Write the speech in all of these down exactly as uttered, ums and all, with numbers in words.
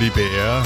Julie Bär.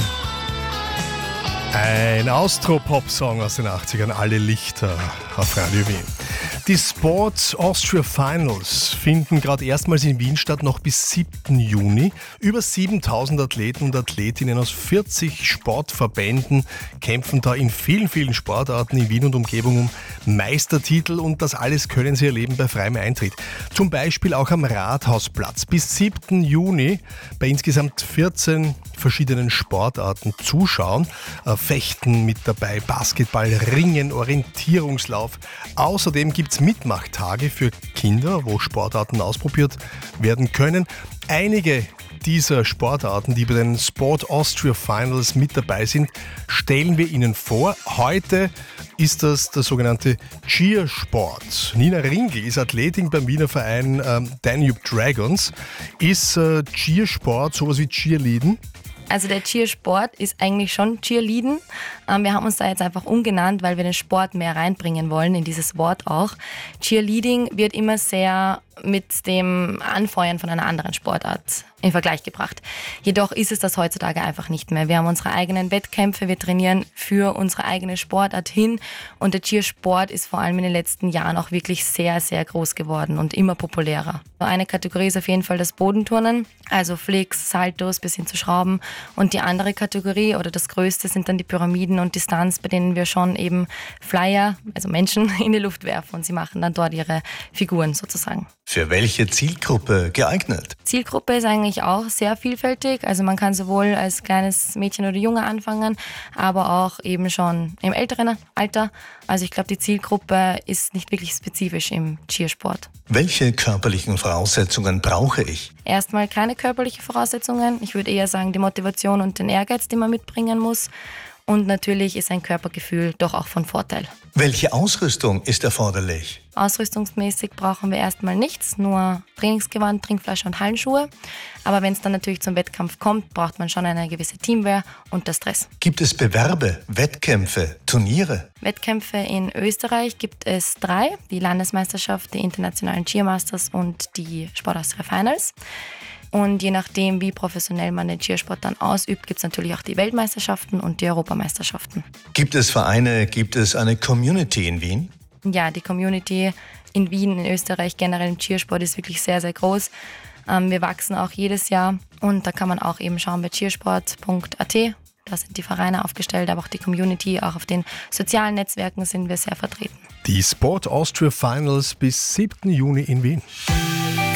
Ein Austro-Pop-Song aus den achtzigern, alle Lichter auf Radio Wien. Die Sport Austria Finals finden gerade erstmals in Wien statt, noch bis siebten Juni. Über siebentausend Athleten und Athletinnen aus vierzig Sportverbänden kämpfen da in vielen, vielen Sportarten in Wien und Umgebung um Meistertitel, und das alles können sie erleben bei freiem Eintritt. Zum Beispiel auch am Rathausplatz. Bis siebten Juni bei insgesamt vierzehn verschiedenen Sportarten zuschauen. Fechten mit dabei, Basketball, Ringen, Orientierungslauf. Außerdem gibt es Mitmachtage für Kinder, wo Sportarten ausprobiert werden können. Einige dieser Sportarten, die bei den Sport Austria Finals mit dabei sind, stellen wir Ihnen vor. Heute ist das der sogenannte Cheersport. Nina Ringel ist Athletin beim Wiener Verein ähm, Danube Dragons. Ist äh, Cheersport sowas wie Cheerleading? Also der Cheersport ist eigentlich schon Cheerleading. Ähm, wir haben uns da jetzt einfach umgenannt, weil wir den Sport mehr reinbringen wollen, in dieses Wort auch. Cheerleading wird immer sehr mit dem Anfeuern von einer anderen Sportart in Vergleich gebracht. Jedoch ist es das heutzutage einfach nicht mehr. Wir haben unsere eigenen Wettkämpfe, wir trainieren für unsere eigene Sportart hin, und der Cheersport ist vor allem in den letzten Jahren auch wirklich sehr, sehr groß geworden und immer populärer. Eine Kategorie ist auf jeden Fall das Bodenturnen, also Flicks, Saltos bis hin zu Schrauben, und die andere Kategorie oder das Größte sind dann die Pyramiden und Distanz, bei denen wir schon eben Flyer, also Menschen, in die Luft werfen, und sie machen dann dort ihre Figuren sozusagen. Für welche Zielgruppe geeignet? Zielgruppe ist eigentlich auch sehr vielfältig. Also man kann sowohl als kleines Mädchen oder Junge anfangen, aber auch eben schon im älteren Alter. Also ich glaube, die Zielgruppe ist nicht wirklich spezifisch im Cheersport. Welche körperlichen Voraussetzungen brauche ich? Erstmal keine körperlichen Voraussetzungen. Ich würde eher sagen, die Motivation und den Ehrgeiz, den man mitbringen muss. Und natürlich ist ein Körpergefühl doch auch von Vorteil. Welche Ausrüstung ist erforderlich? Ausrüstungsmäßig brauchen wir erstmal nichts, nur Trainingsgewand, Trinkflasche und Hallenschuhe. Aber wenn es dann natürlich zum Wettkampf kommt, braucht man schon eine gewisse Teamwear und das Dress. Gibt es Bewerbe, Wettkämpfe, Turniere? Wettkämpfe in Österreich gibt es drei: die Landesmeisterschaft, die internationalen Cheermasters und die Sport Austria Finals. Und je nachdem, wie professionell man den Cheersport dann ausübt, gibt es natürlich auch die Weltmeisterschaften und die Europameisterschaften. Gibt es Vereine, gibt es eine Community in Wien? Ja, die Community in Wien, in Österreich, generell im Cheersport ist wirklich sehr, sehr groß. Ähm, wir wachsen auch jedes Jahr, und da kann man auch eben schauen bei cheersport punkt a t. Da sind die Vereine aufgestellt, aber auch die Community, auch auf den sozialen Netzwerken sind wir sehr vertreten. Die Sport Austria Finals bis siebten Juni in Wien.